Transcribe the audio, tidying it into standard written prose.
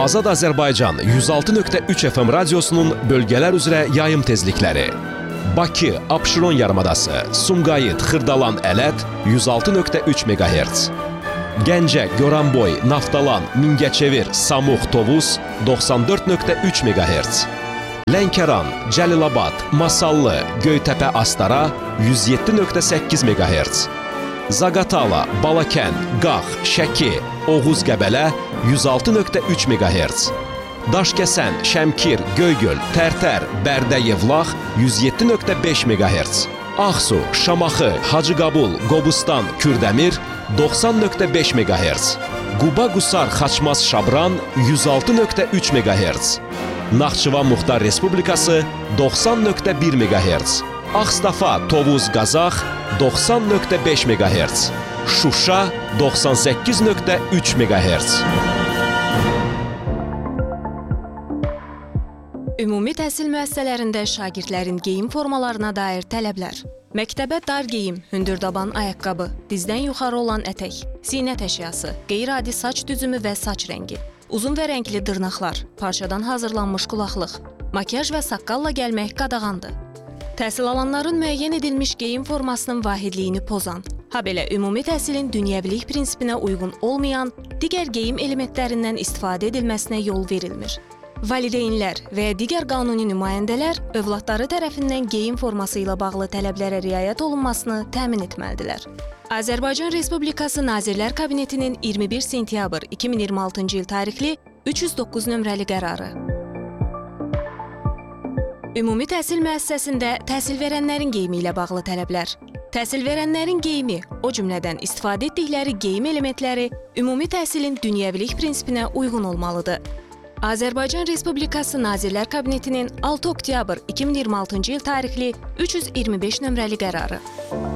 Azad Azərbaycan 106.3 FM radiosunun bölgələr üzrə yayım tezlikləri. Bakı, Abşeron yarımadası, Sumqayıt, Xırdalan, Ələt 106.3 MHz. Gəncə, Goranboy, Naftalan, Mingəçevir, Samux, Tovuz 94.3 MHz. Lənkəran, Cəlilabad, Masallı, Göytəpə, Astara 107.8 MHz. Zaqatala, Balakən, Qax, Şəki, Oğuz, Qəbələ 106.3 MHz. Daşkəsən, Şəmkir, Göygöl, Tərtər, Bərdə, Yevlax 107.5 MHz. Ağsu, Şamaxı, Hacıqabul, Qobustan, Kürdəmir 90.5 MHz. Quba, Qusar, Xaçmaz, Şabran 106.3 MHz. Naxçıvan Muxtar Respublikası 90.1 MHz. Ağstafa, Tovuz, Qazax 90.5 MHz. Şuşa 98.3 MHz. Ümumi təhsil müəssisələrində şagirdlərin geyim formalarına dair tələblər. Məktəbə dar geyim, hündürdaban ayaqqabı, dizdən yuxarı olan ətək, sinət əşyası, qeyri-adi saç düzümü və saç rəngi, uzun və rəngli dırnaqlar, parçadan hazırlanmış qulaqlıq, makyaj və saqqalla gəlmək qadağandır. Təhsil alanların müəyyən edilmiş geyim formasının vahidliyini pozan, habelə ümumi təhsilin dünyəvilik prinsipinə uyğun olmayan digər geyim elementlərindən istifadə edilməsinə yol verilmir. Valideynlər və digər qanuni nümayəndələr övladları tərəfindən geyim forması ilə bağlı tələblərə riayət olunmasını təmin etməlidirlər. Azərbaycan Respublikası Nazirlər Kabinetinin 21 sentyabr 2026-cı il tarixli 309 nömrəli qərarı. Ümumi təhsil müəssisəsində təhsil verənlərin geyimi ilə bağlı tələblər. Təhsil verənlərin geyimi, o cümlədən istifadə etdikləri geyim elementləri ümumi təhsilin dünyəvilik prinsipinə uyğun olmalıdır. Azərbaycan Respublikası Nazirlər Kabinetinin 6 oktyabr 2026-cı il tarixli 325 nömrəli qərarı.